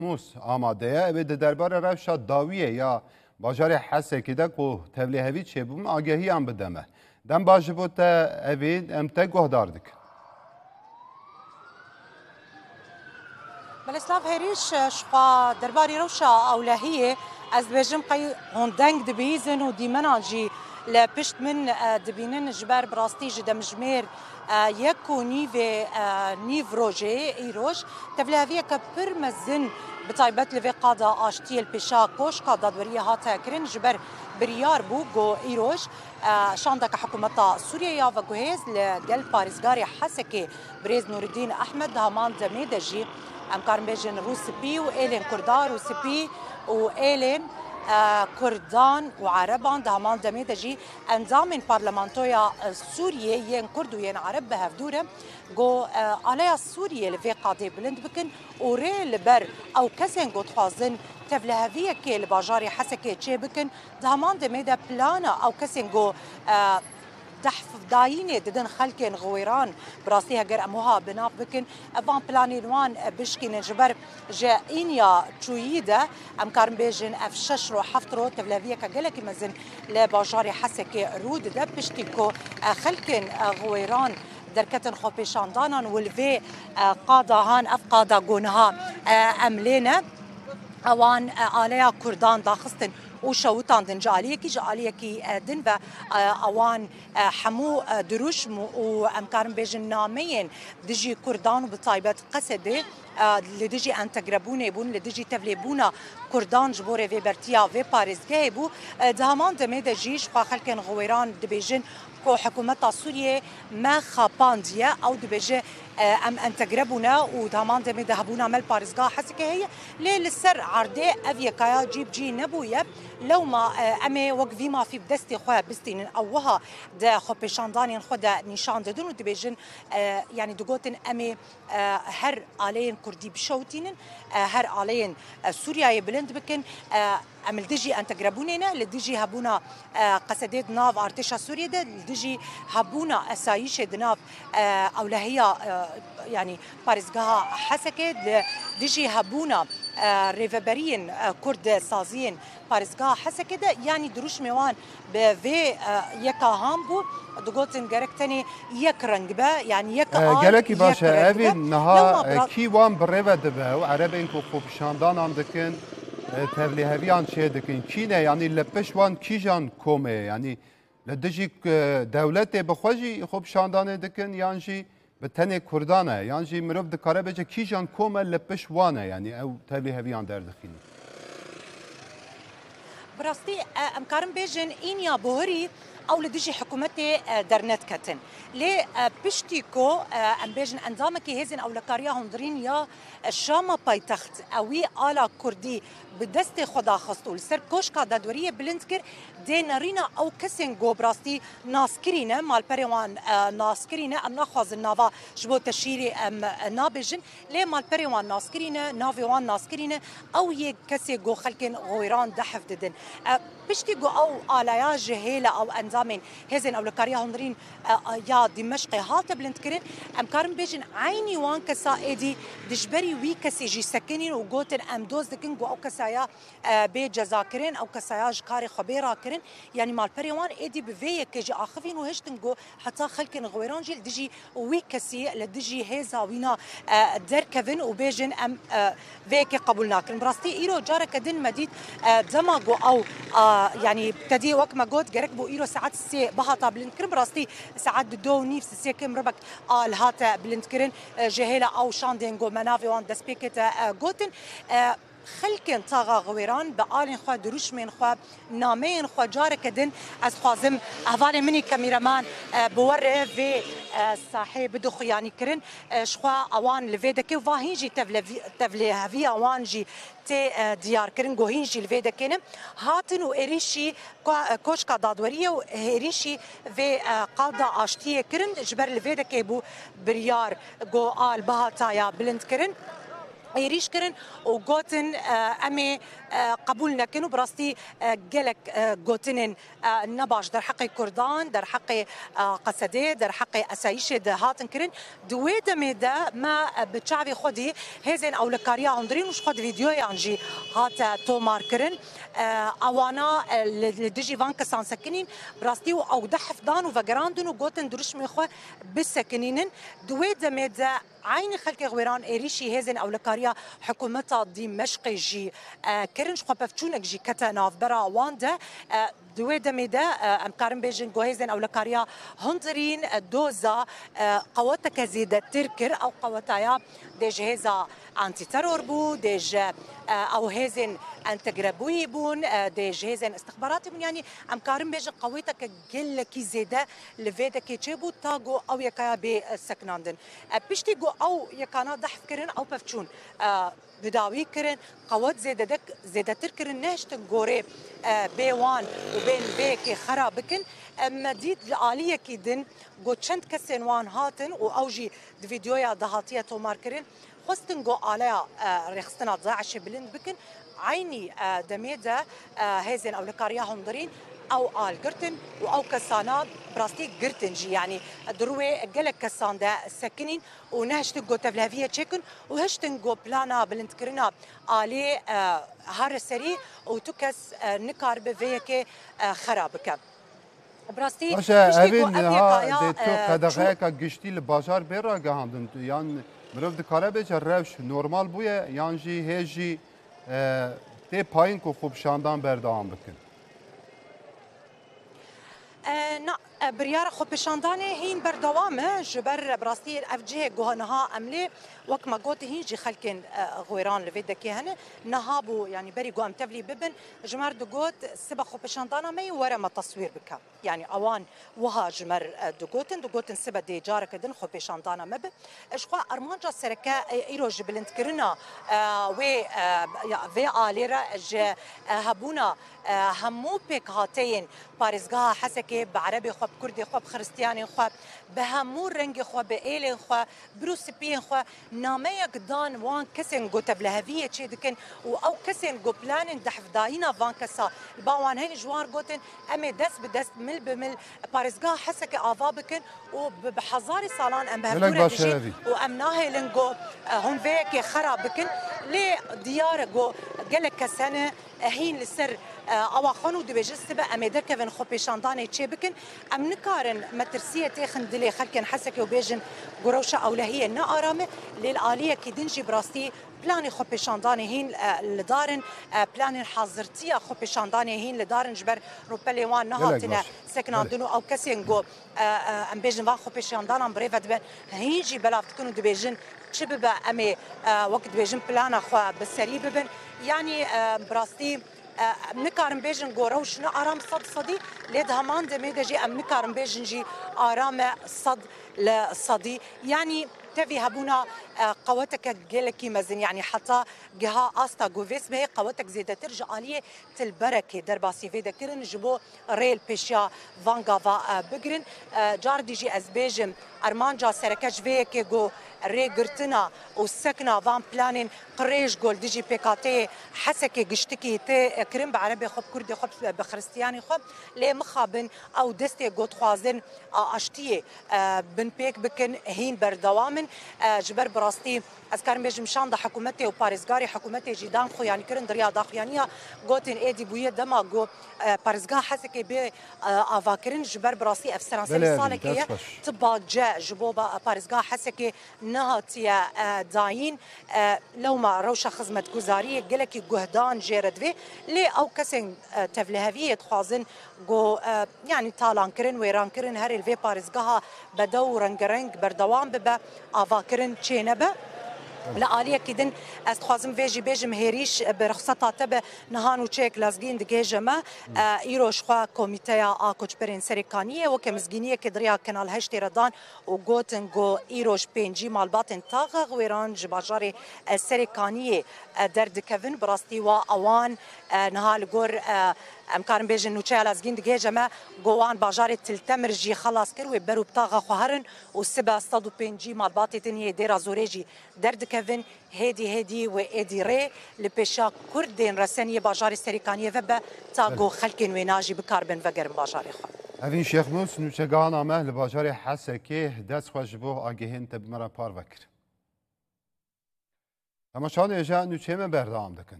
موس آماده اوی درباره روشا داویه یا باجار حسه که ده که تبلی هوید چه بوم آگهی هم بدمه دم باشه بود اوی امته گهداردک بلسلاف هریش شقا درباري روشا أولهية از بجم قي هندنگ دبيزن وديمنا جي لبشت من دبينن جبر براستي جدا مجمير يكو نيف روجي ايروش تفلاهية كبر مزن بطيبت لفي قادة آشتي البشا كوش قادة دورية هاتا كرن جبر بريار بو جو ايروش شاندك حكومة سوريا يافا جوهيز لقل باريزغاري حسكي بريز نور الدين أحمد هامان دميدجي ام كارم بيجن روسبي وإيلين كردار روسبي وإيلين كردان وعربان دهمان دميدجي اندامن برلمانتويا سوريا ين كردو ين عرب بهفدوره جو عليا سوريا لفي قاضي بلند بكن وري لبر او كسن جو تخازن تفلهذيه كي الباجاري حسكي تشي بكن دهمان دميدا بلانا او كسن جو دحف داينه ددن خلكن غويران براسيها جر اموها بناف بكن افان بلاني نوان بشكين جبر جاينيا تشويده ام كارم بيجن اف ششرو حفترو تفلافيا كجلك مزن لباجاري حسكي رود ده بشتيكو خلكن غويران دركتن خوبي شاندانا والفي قادا هان اف قادا جونها املينا اوان آلیا کردان داخستن و شوطان دن جاليه کی دن و اوان حمو دروش و امکارم بیجن نامین دجی کردان و بطایبت قصده لدجي انتجربونه بون لدجي تفليبونا كردان جبوري في برتيا في باريس جايبو دهمان دميدا جيش خلكن غويران دبيجن كو حكومة سوريا ما خابانديا او دبيجي ام انتجربونا ودهمان دميدا هبونا مال باريس جا حسكي هي ليه للسر عردي افيا كايا جيب جي نبويا لو ما امي وقفي ما في بدستي خويا بستين اوها دا خو بيشانداني خدا نيشان ددون ودبيجن يعني دقوتن امي هر علين كردي بشوتين هر علين سوريا يبلند بكن عمل دجي انتجربونينا لدجي هبونا قصديد ناف ارتشا سوريا ده لدجي هبونا اسايش دناف او لهي يعني باريزغا حسكت لدجي هبونا ريفبرين كرد سازين باريزغا حسكت يعني دروش ميوان بفي يكا هامبو دقوتن جركتني يك رنج با يعني يك جلكي باشا ابي نها كي وان بريفا دبا وعربين كو خوب شاندان عندكن تبلي هبيان شيدكن كينا يعني لبشوان كيجان كومي يعني لدجي دولتي بخوجي خوب شاندان دكن يعني بتني كردانه يعني مروف دكاره بجا كيجان كومه لبشوانه يعني او تبلي هبيان در دخيني براستي امكارم بيجن إنيا بوهري او لدجي حكومتي درنت كتن لي بشتيكو ام بيجن اندامكي هزن او لكاريا هندرين يا الشام بايتخت اوي آلا كردي بدست خدا خستول سر كوشكا دادوريه بلندكر دي نارينا او كسن جو براستي ناسكرينه مال بريوان ناسكرينه ام ناخذ النافا جبو تشيري ام نابجن لي مال بريوان ناسكرينه نافيوان ناسكرينه او ي كسي جو خلكن غويران دحف ددن بشتيكو او آلايا جهيله او انزامين هزن او لكاريا هندرين يا دمشق هات بلندكرين ام كارم بيجن عيني وان كسا ايدي دجبري وي كسي جي سكنين وجوتن ام دوز دكن جو او كسايا بجزاكرين او كسايا جكاري خبيره كرين يعني مال بريوان ايدي بفي كجي اخفين وهشتن جو حتى خلكن غويران جيل دجي وي كسي لدجي هيزا وينا دركفن وبيجن ام فيك قبولناكن براستي ايرو جارك دن مديد دماغو او يعني ابتدي وقت ما قلت جرك بو ايرو ساعات السي بهاتا بلندكرن براستي ساعات دو نيفس السي كم ربك الهاتا بلندكرن جهيلا او شاندينغو منافي وان دسبيكت جوتن خلكن طاغا غويران بقالين خوا دروش من خوا نامين خوا جارك دن از خوازم اهوالي مني كاميرامان بوري في صاحب دخ يعني كرن شخوا اوان لفيدكي وفاهينجي تفلي هفي اوان جي تي ديار كرن جوهينجي لفيدكين هاتن وإريشي كوشكا دادورية وإريشي في قادة اشتيه كرن جبر لفيدكي بو بريار جو آل بهاتايا بلند كرن ايريش كرن وغوتن امي قبول نكن وبراستي جلك غوتنن نباش در حق كردان در حق قصدي در حق اسايش هاتن كرن دويد ميدا ما بتشعبي خدي هزن او لكاريا عندرين وش خد فيديو يانجي هات تومار كرن اوانا لديجي فان كسان سكنين براستي او دحف دان وفجراندن وغوتن درش مخو بالسكنين دويد ميدا عين خلق غويران إيريشي هزن أو لكاريا حكومتها دمشق جي كرنش خبفتشونك جي كتناف برا واندا دوي دميدا أمكارن بيجن جوهزن أو لكاريا هندرين دوزا قواتك زيادة تركر أو قواتايا ديج هزا أنتي ترور بو ديج أو هزن أنتجربوي بون ديج هزن استخبارات من يعني أمكارن بيجن قواتك جل كي زيادة لفيدا كي تشيبو تاغو أو يكايا بسكناندن بيشتي جو أو يكانا ضحف كرن أو بفتشون بداوي كرن قوات زيادة تركرن نهشتن جوري بيوان وبين بيكي خرابكن مديد الآلية كيدن جو چند كسين وان هاتن وأوجي فيديويا دهاتية تومار كرن خستن جو آلية رخصتنا ضاعش بلند بكن عيني دميدا هزن أو لكاريا هندرين او آل قرتن او كسانا براستي قرتن جي يعني دروي قلق كسان دا سكنين ونهشتن جو تفلافية تشيكن وهشتن جو بلانا بلنتكرنا آلي هار سري وتكس نكار بفيك خرابك براستي باشا اوین ها دیتو قدغه که گشتی لباشار بیرا گهاندن یان مروف دکاره بیچه روش نورمال بویه یان جی هجی تی پایین که خوب شاندان بردام بکن نا بريار خو بشاندانه هين بردوامه جبر براستي اف جي جوهنها عملي وك ما قوت هين جي خلكن غويران لفيدكي هنا نهابو يعني بري جو امتبلي ببن جمر دقوت سبا خو بشاندانه مي ورا ما تصوير بك يعني اوان وها جمر دقوتن سبا دي جارك دن خو بشاندانه مب اشقا ارمانجا سركا ايرو جبلنت كرنا و في اليرا ج هبونا همو بك هاتين بارزغا حسكي بعربي خو بكردي خو بخريستياني خو بهمو رنگ خو بإيل خو بروسبين خو ناميك دان وان كسن جو تبلهفيه تشي دكن او كسن جو بلانين دحفداينا فان كسا الباوان هين جوار جوتن امي دس بدس مل بمل بارزغا حسكي افابكن وبحزاري صالان ام بهدوره تجي وامناهي لنجو هون فيك خرابكن لي ديار جو قالك سنه هين لسر او خانو دبيج سبا اميدر كفن خو بيشانداني تشيبكن ام نكارن مترسيه تخن دلي خلكن حسكي وبيجن قروشه اولهيه نارامه للاليه كيدنجي براستي بلاني خو بيشانداني هين لدارن بلاني حاضرتيه خو بيشانداني هين لدارن جبر روبلي وان نهاتنا سكنان دنو او كاسينغو ام بيجن خو بيشاندان بريفد هينجي بلافت كنو دبيجن شبب امي وقت بيجن بلانا خو بالسري ببن يعني براستي نكارم بيجن جوروش نارام صد صدي ليد همان دميدا جي ام نكارم بيجن جي ارام صد لصدي يعني تفي هبونا قوتك جلكي مزن يعني حتى جها استا جوفيس به قوتك زيادة ترجع عليه تلبركه درباسي في ذكرن جبو ريل بيشيا فانغافا بجرن جاردي جي ازبيجم ارمانجا سركاج فيك جو ريغرتنا والسكنه فان بلانين قريش جول دي جي بيكاتي حسكي قشتكي تي كريم بعربي خب كردي خب بخريستياني خب لي مخابن او دستي جوت خوازن اشتيه بن بيك بكن هين بردوامن جبر براستي اسكارم بيجم شاندا حكومتي وباريزغاري حكومتي جيدان خو يعني كرن دريا داخيانيه جوتن ايدي بويه دما جو باريزغا حسكي بي افاكرن جبر براستي افسران سالكيه تبا جا جبوبا باريزغا حسكي نهاتيا داين لو ما روشه خدمه گزاري قالك جهدان جيرد في لي او كسن تفلهفيه خوازن جو يعني تالان كرن ويران كرن هر الفي باريزغا بدو رنگ بردوام ببا افاكرن تشينبه لآلية كيدن استخوازم فيجي بيجم هيريش برخصتها تبع نهانو تشيك لازقين دقيجمة إيروش خوا كوميتيا آكوش برين سريكانية وكمزقينية كدريا كنال هشتي ردان وقوتن جو إيروش بينجي مالباتن تاغغ ويران جباجاري سريكانية درد كفن براستي وأوان نهال قور امکان بیژن نوچه الازگین دیگه جمع گوان باجار تلتمر جی خلاص کرد و برو بتاغ خوهرن و سبا 105 مالبات تنیه دیر زوریجی درد کفن هدی و ادی ری لپشا کردین رسنی باجار سریکانیه و به تاگو خلکن و ناجی بکاربن و گرم باجار خو اوین شیخ موس نوچگان آمه لباجار حسکه دست خوش بو آگهین تب مرا پار وکر اما شان ایجا نوچه من بردام دکن